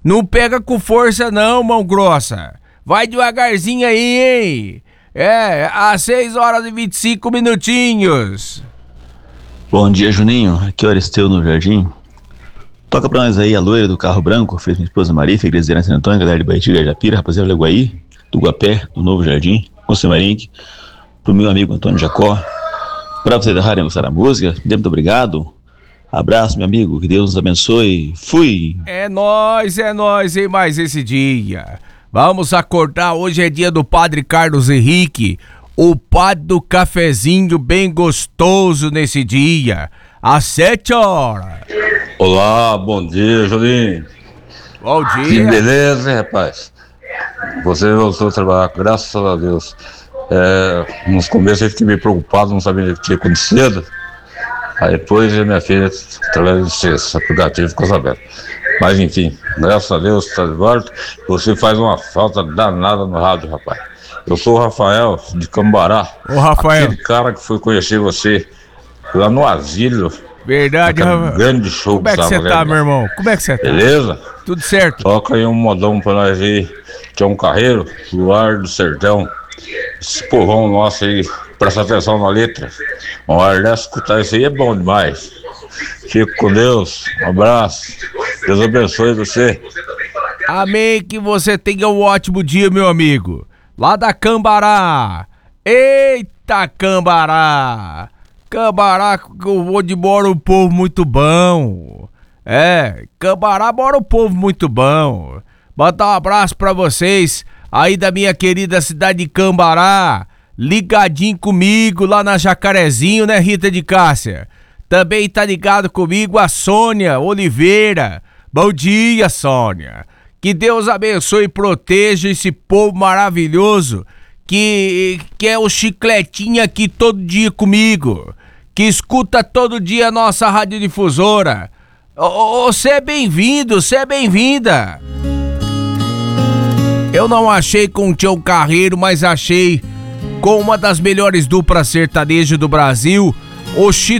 Não pega com força não, mão grossa. Vai devagarzinho aí, hein? Às 6h25. Bom dia, Juninho. Aqui é o Aristeu no Jardim. Toca pra nós aí a loira do carro branco, fez minha esposa Maria, igreja de Santo Antônio, galera de Baitiga, Japira, rapaziada do Leguaí, do Guapé, do Novo Jardim, José Marinque, pro meu amigo Antônio Jacó, pra você da Rádio Mostrar a Música, muito obrigado. Abraço, meu amigo, que Deus nos abençoe. Fui! É nóis, hein, mais esse dia. Vamos acordar, hoje é dia do Padre Carlos Henrique, o padre do cafezinho bem gostoso nesse dia, às 7h. Olá, bom dia, Julinho. Bom dia. Que beleza, hein, rapaz? Você voltou a trabalhar, graças a Deus. Nos começos eu fiquei meio preocupado, não sabia o que tinha acontecido. Aí depois minha filha, através desse aplicativo, ficou sabendo. Mas enfim, graças a Deus, está de volta. Você faz uma falta danada no rádio, rapaz. Eu sou o Rafael, de Cambará. Ô, Rafael. Aquele cara que foi conhecer você lá no asilo. Verdade, Rafael. Grande show. Como é que você tá, meu irmão? Como é que você tá? Beleza? Tudo certo. Toca aí um modão pra nós aí. Tião Carreiro, Luar do Sertão. Esse povão nosso aí, presta atenção na letra. Uma hora dessa, escutar isso aí é bom demais. Fico com Deus, um abraço. Deus abençoe você. Amém, que você tenha um ótimo dia, meu amigo. Lá da Cambará. Eita, Cambará. Cambará, onde mora um povo muito bom. Cambará mora um povo muito bom. Mandar um abraço pra vocês aí da minha querida cidade de Cambará, ligadinho comigo lá na Jacarezinho, né, Rita de Cássia? Também tá ligado comigo a Sônia Oliveira. Bom dia, Sônia. Que Deus abençoe e proteja esse povo maravilhoso que é o chicletinho aqui todo dia comigo, que escuta todo dia a nossa radiodifusora. Você é bem-vindo, você é bem-vinda. Eu não achei com o Tião Carreiro, mas achei com uma das melhores duplas sertanejas do Brasil, o